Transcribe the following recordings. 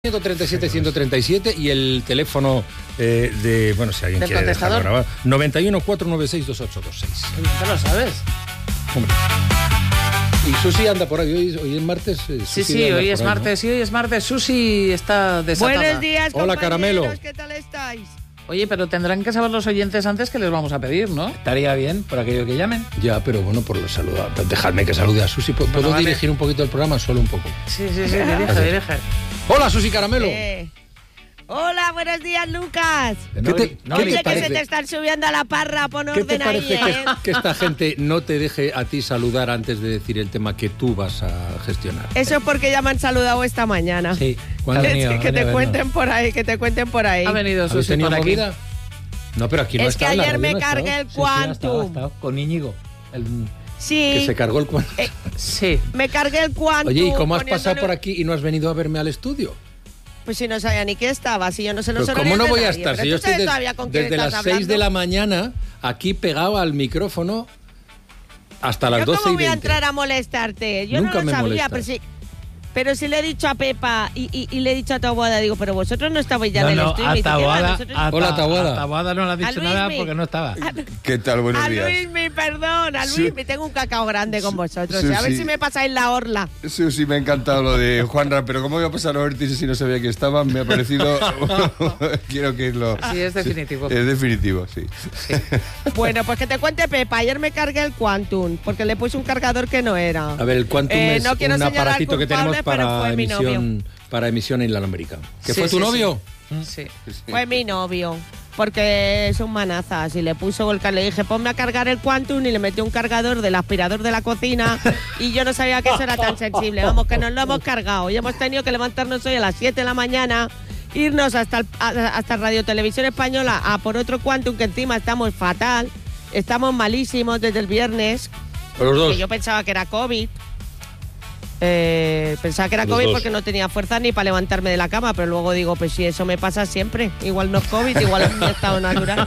137 137 y el teléfono de, bueno, si alguien ¿del quiere dejarlo contestador? grabado, 91 496 2826. ¿Tú lo sabes? Hombre. Y Susi anda por ahí, hoy es martes. Sí, hoy es martes, ¿no? Hoy es martes. Susi está desatada. Buenos días, Hola, Caramelo. ¿Qué tal estáis? Oye, pero tendrán que saber los oyentes antes que les vamos a pedir, ¿no? Estaría bien, por aquello que llamen. Ya, pero bueno, por los saludos. Dejadme que salude a Susi. ¿Puedo Bueno, vale. dirigir un poquito el programa? Solo un poco. Sí, dirige. Hola, Susi Caramelo. Hola, buenos días, Lucas. ¿Qué te Dice que parece? se te están subiendo a la parra, pon ¿Qué te orden ahí, parece que esta gente no te deje a ti saludar antes de decir el tema que tú vas a gestionar? Eso es porque ya me han saludado esta mañana. Sí. ¿Cuándo? Es venido, que te venido. cuenten por ahí, Ha venido ¿Habéis Susi tenido por aquí. movida? No, pero aquí no Es que está. en la ayer radio me no ha estado. cargué el Sí, ha estado, Quantum. con Íñigo. Que Sí, se cargó el cuadro. Sí. me cargué el Quantum. Oye, ¿y cómo has pasado poniéndole- por aquí y no has venido a verme al estudio? Pues si no sabía ni qué estaba, si yo no sé los Pero horarios ¿cómo no de voy a nadie, estar? pero Si yo tú sabes estoy todavía con quién desde las estás 6 de la hablando. mañana aquí pegado al micrófono hasta las ¿Yo 12 cómo y voy a 20. entrar a molestarte? Yo Nunca no lo me sabía, molestas. pero si le he dicho a Pepa y le he dicho a Taboada, digo, pero vosotros no estabais ya en el estudio. Y me a dice, ¿qué va? Taboada, Nosotros- Hola, Taboada. a Taboada no le has dicho Luismi. nada porque no estaba. ¿Qué tal? Buenos A días. Luismi, perdón, a Sí. Luismi, tengo un cacao grande con vosotros. Sí, A ver sí. si me pasáis la orla. Sí, me ha encantado lo de Juanra, pero ¿cómo iba a pasar a vértices si no sabía que estaban? Me ha parecido... Quiero que lo... Sí, es definitivo. Es definitivo, sí. Bueno, pues que te cuente Pepa, ayer me cargué el Quantum, porque le puse un cargador que no era. A ver, el Quantum es no quiero un señalar aparatito que tenemos culpables, pero fue mi para emisión inalámbrica. ¿Que Sí, fue tu sí, novio? Sí. Fue mi novio, porque es un manazas. Y le puso le dije, ponme a cargar el Quantum y le metió un cargador del aspirador de la cocina y yo no sabía que eso era tan sensible. Vamos, que nos lo hemos cargado y hemos tenido que levantarnos hoy a las 7 de la mañana, irnos hasta Radio Televisión Española a por otro Quantum, que encima estamos fatal, estamos malísimos desde el viernes, Los dos. que yo pensaba que era COVID. Pensaba que era Los COVID dos. porque no tenía fuerza ni para levantarme de la cama, pero luego digo, pues si eso me pasa siempre, igual no es COVID, igual es mi estado natural.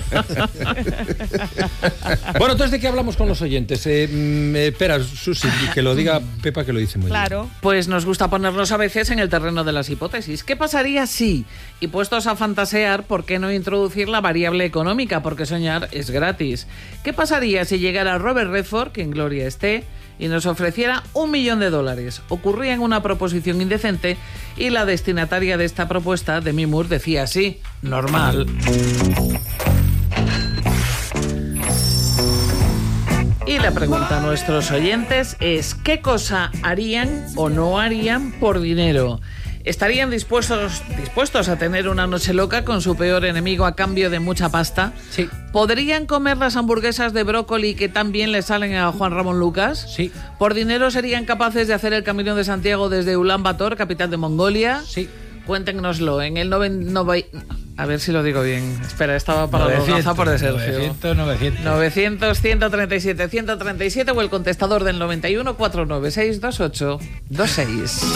Bueno, entonces, ¿de qué hablamos con los oyentes? Espera, Susi, que lo diga Pepa, que lo dice muy bien. Claro. Pues nos gusta ponernos a veces en el terreno de las hipótesis. ¿Qué pasaría si, y puestos a fantasear, por qué no introducir la variable económica? Porque soñar es gratis. ¿Qué pasaría si llegara Robert Redford, que en gloria esté, y nos ofreciera $1 millón? Ocurría en una proposición indecente y la destinataria de esta propuesta, Demi Moore, decía así: normal. Y la pregunta a nuestros oyentes es: ¿qué cosa harían o no harían por dinero? ¿Estarían dispuestos a tener una noche loca con su peor enemigo a cambio de mucha pasta? Sí. ¿Podrían comer las hamburguesas de brócoli que tan bien le salen a Juan Ramón Lucas? Sí. ¿Por dinero serían capaces de hacer el Camino de Santiago desde Ulan Bator, capital de Mongolia? Sí. Cuéntenoslo en el a ver si lo digo bien. Espera, estaba para la por de Sergio. 900 137 137 o el contestador del 91 496 2826.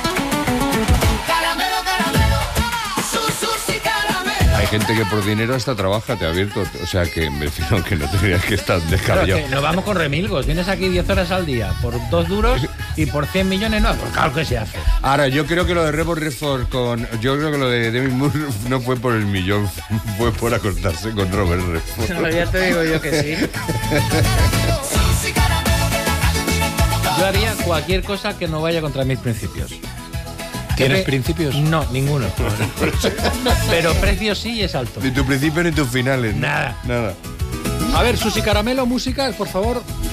Hay gente que por dinero hasta trabaja, te ha abierto. O sea que me refiero que no tendrías que estar descabellado. Pero que nos vamos con remilgos. Vienes aquí 10 horas al día por 2 duros y por 100 millones no. Pues claro que se hace. Ahora, yo creo que lo de Robert Redford yo creo que lo de Demi Moore no fue por el millón, fue por acostarse con Robert Redford. No, ya te digo yo que sí. Yo haría cualquier cosa que no vaya contra mis principios. ¿Tienes Pepe, principios? No, ninguno. Pero precio sí y es alto. Ni tu principio ni tus finales. ¿no? Nada. Nada. A ver, Susi Caramelo, música, por favor.